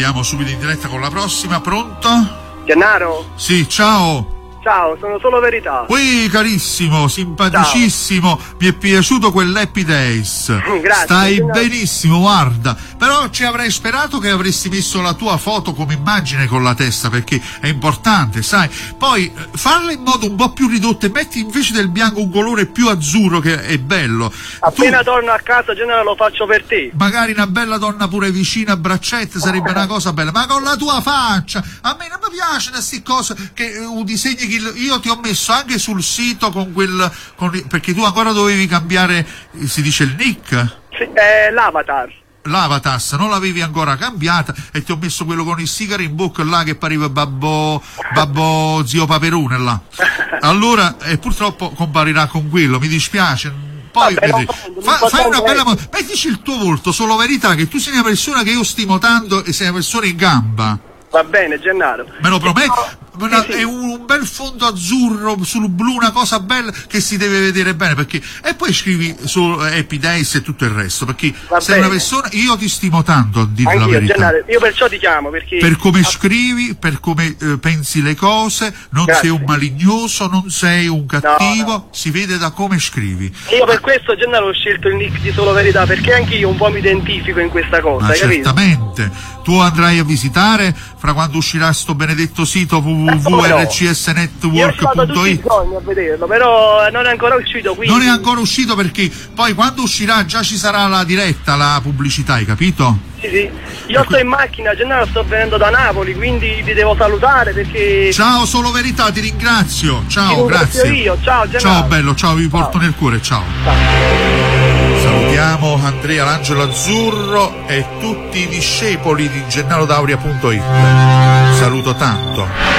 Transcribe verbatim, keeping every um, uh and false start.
andiamo subito in diretta con la prossima. Pronto? Gennaro? Sì, ciao. Ciao, sono Solo Verità. Ui, carissimo, simpaticissimo, ciao. Mi è piaciuto quell'Happy Days. Grazie. Stai Gennaro. benissimo, guarda. Però ci avrei sperato che avresti messo la tua foto come immagine con la testa, perché è importante, sai. Poi farla in modo un po' più ridotto e metti invece del bianco un colore più azzurro, che è bello. Appena tu, torno a casa, Gennaro, lo faccio per te. Magari una bella donna pure vicina a braccette sarebbe una cosa bella, ma con la tua faccia. A me non mi piace queste cose che uh, disegni. Io ti ho messo anche sul sito con quel con, perché tu ancora dovevi cambiare, si dice il nick? Sì, eh, l'avatar. L'avatar, non l'avevi ancora cambiata e ti ho messo quello con il sigaro in bocca là che pareva babbo babbo zio Paperone là. Allora e purtroppo comparirà con quello, mi dispiace. Poi Vabbè, vedi, non, fa, non fai una bella è... mettici il tuo volto, Solo Verità, che tu sei una persona che io stimo tanto e sei una persona in gamba. Va bene, Gennaro. Me lo prometti? No, Una, sì, sì. È un, un bel fondo azzurro sul blu, una cosa bella che si deve vedere bene, perché e poi scrivi su Happy Days e tutto il resto, perché Va sei bene. una persona, io ti stimo tanto, a dire Anch'io, la verità. Gennaro, io perciò ti chiamo, perché... Per come scrivi, per come eh, pensi le cose, non Grazie. sei un malignoso, non sei un cattivo, No, no. si vede da come scrivi. Io per questo, Gennaro, ho scelto il nick di Solo Verità, perché anche io un po' mi identifico in questa cosa, Ma hai capito? certamente. Tu andrai a visitare fra quando uscirà sto benedetto sito w w w punto r c s network punto i t. Io ci vado tutti i giorni a vederlo, però non è ancora uscito, quindi... Non è ancora uscito perché poi quando uscirà già ci sarà la diretta, la pubblicità, hai capito? Sì, sì. Io sto in macchina, Gennaro, sto venendo da Napoli, quindi vi devo salutare perché... Ciao Solo Verità, ti ringrazio. Ciao, Ti ringrazio grazie. io. Ciao, Gennaro. Ciao bello, ciao, vi porto nel cuore, ciao. Salutiamo Andrea l'Angelo Azzurro e tutti i discepoli di gennaro dauria punto i t. Saluto tanto.